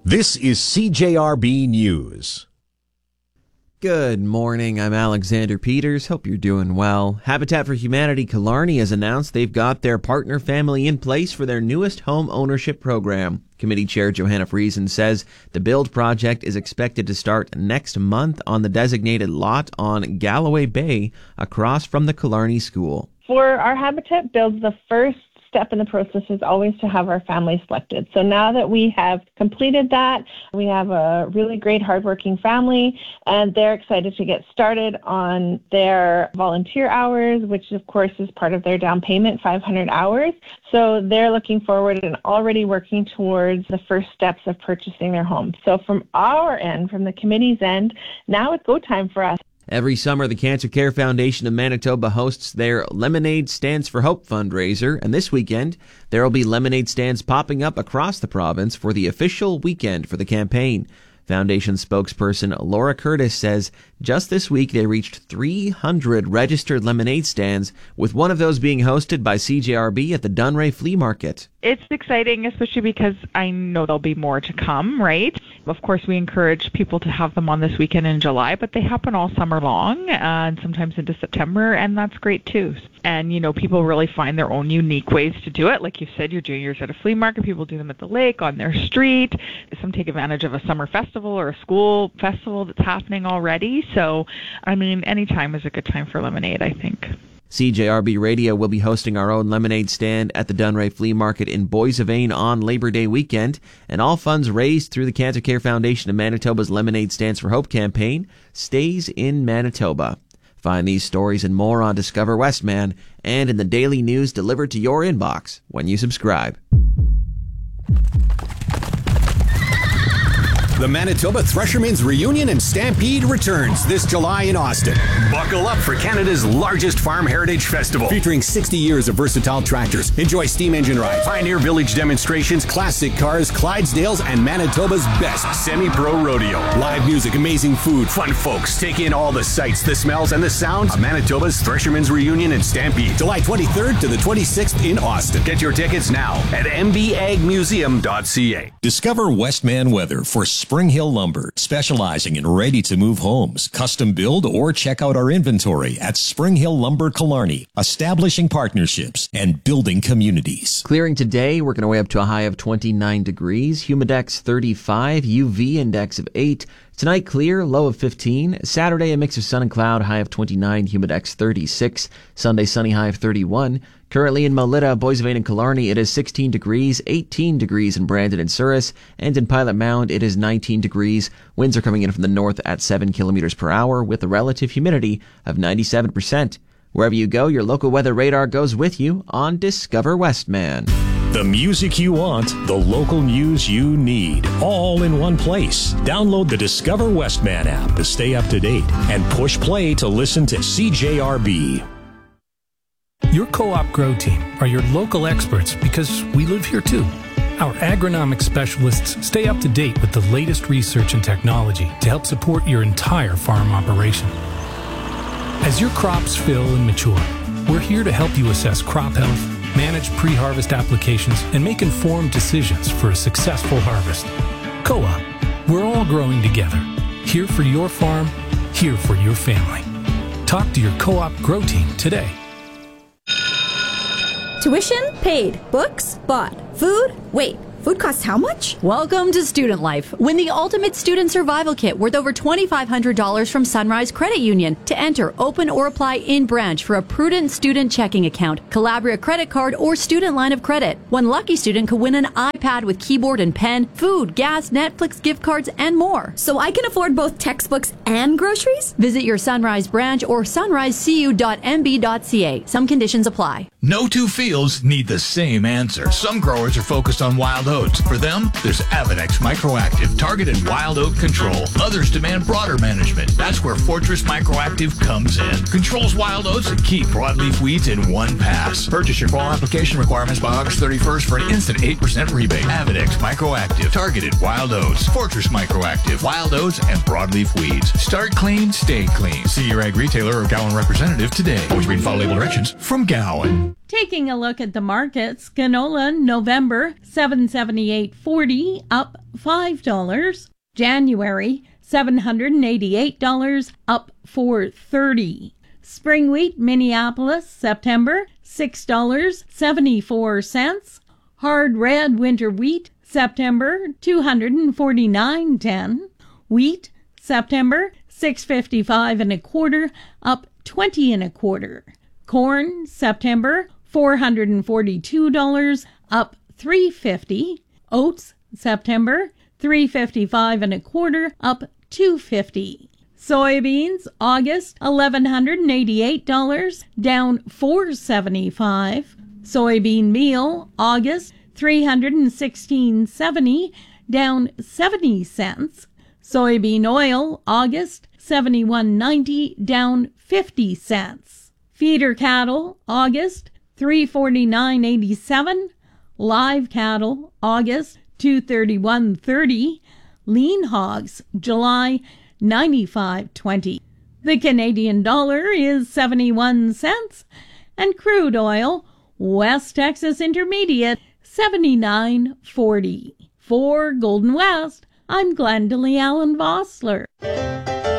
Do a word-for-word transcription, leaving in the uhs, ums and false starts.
This is C J R B News. Good morning, I'm Alexander Peters. Hope you're doing well. Habitat for Humanity Killarney has announced they've got their partner family in place for their newest home ownership program. Committee Chair Johanna Friesen says the build project is expected to start next month on the designated lot on Galloway Bay across from the Killarney School. For our Habitat builds, the first step in the process is always to have our family selected. So now that we have completed that, we have a really great hardworking family, and they're excited to get started on their volunteer hours, which of course is part of their down payment, five hundred hours. So they're looking forward and already working towards the first steps of purchasing their home. So from our end, from the committee's end, now it's go time for us. Every summer, the Cancer Care Foundation of Manitoba hosts their Lemonade Stands for Hope fundraiser, and this weekend, there will be lemonade stands popping up across the province for the official weekend for the campaign. Foundation spokesperson Laura Curtis says just this week they reached three hundred registered lemonade stands, with one of those being hosted by C J R B at the Dunray Flea Market. It's exciting, especially because I know there'll be more to come, right? Of course, we encourage people to have them on this weekend in July, but they happen all summer long and sometimes into September, and that's great too. And, you know, people really find their own unique ways to do it. Like you said, you're doing yours at a flea market. People do them at the lake, on their street. Some take advantage of a summer festival or a school festival that's happening already. So, I mean, any time is a good time for lemonade, I think. C J R B Radio will be hosting our own lemonade stand at the Dunray Flea Market in Boissevain on Labor Day weekend, and all funds raised through the Cancer Care Foundation of Manitoba's Lemonade Stands for Hope campaign stays in Manitoba. Find these stories and more on Discover Westman and in the daily news delivered to your inbox when you subscribe. The Manitoba Threshermen's Reunion and Stampede returns this July in Austin. Buckle up for Canada's largest farm heritage festival. Featuring sixty years of versatile tractors. Enjoy steam engine rides, Pioneer Village demonstrations, classic cars, Clydesdales, and Manitoba's best semi-pro rodeo. Live music, amazing food, fun folks. Take in all the sights, the smells, and the sounds of Manitoba's Threshermen's Reunion and Stampede. July twenty-third to the twenty-sixth in Austin. Get your tickets now at m b ag museum dot c a. Discover Westman Weather for Spring Hill Lumber, specializing in ready-to-move homes, custom build, or check out our inventory at Spring Hill Lumber Killarney, establishing partnerships and building communities. Clearing today, working our way up to a high of twenty-nine degrees, humidex thirty-five, U V index of eight. Tonight, clear, low of fifteen. Saturday, a mix of sun and cloud, high of twenty-nine, humidex thirty-six. Sunday, sunny, high of thirty-one. Currently in Melita, Boissevain, and Killarney, it is sixteen degrees, eighteen degrees in Brandon and Souris, and in Pilot Mound, it is nineteen degrees. Winds are coming in from the north at seven kilometers per hour with a relative humidity of ninety-seven percent. Wherever you go, your local weather radar goes with you on Discover Westman. The music you want, the local news you need, all in one place. Download the Discover Westman app to stay up to date and push play to listen to C J R B. Your Co-op Grow Team are your local experts because we live here too. Our agronomic specialists stay up to date with the latest research and technology to help support your entire farm operation. As your crops fill and mature, we're here to help you assess crop health, manage pre-harvest applications, and make informed decisions for a successful harvest. Co-op, we're all growing together. Here for your farm, here for your family. Talk to your Co-op Grow Team today. Tuition? Paid. Books? Bought. Food? Wait. Food costs how much? Welcome to Student Life. Win the Ultimate Student Survival Kit worth over twenty-five hundred dollars from Sunrise Credit Union. To enter, open or apply in branch for a Prudent Student Checking Account, Calabria Credit Card, or Student Line of Credit. One lucky student could win an iPad with keyboard and pen, food, gas, Netflix gift cards, and more. So I can afford both textbooks and groceries? Visit your Sunrise branch or sunrise c u dot m b dot c a. Some conditions apply. No two fields need the same answer. Some growers are focused on wild oats. For them, there's Avenex Microactive targeted wild oat control. Others demand broader management. That's where Fortress Microactive comes in. Controls wild oats and key broadleaf weeds in one pass. Purchase your fall application requirements by August thirty-first for an instant eight percent rebate. Avenex Microactive targeted wild oats. Fortress Microactive wild oats and broadleaf weeds. Start clean, stay clean. See your ag retailer or Gowan representative today. Always read and follow label directions from Gowan. Taking a look at the markets, canola November seven seventy-eight forty, up five dollars. January seven hundred eighty-eight dollars, up four thirty. Spring wheat Minneapolis September six dollars and seventy-four cents. Hard red winter wheat September two hundred forty-nine ten. Wheat September six fifty-five and a quarter, up twenty and a quarter. Corn September four hundred forty-two dollars, up three fifty. Oats September three fifty-five and a quarter, up two fifty. Soybeans August eleven eighty-eight dollars, down four seventy-five. Soybean meal August three hundred sixteen seventy, down seventy cents. Soybean oil August seventy-one ninety, down fifty cents. Feeder cattle August three forty-nine eighty-seven. Live cattle August two thirty-one thirty. Lean hogs July ninety-five twenty. The Canadian dollar is seventy-one cents, and crude oil West Texas Intermediate seventy-nine forty. For Golden West, I'm Glendalee Allen Vossler.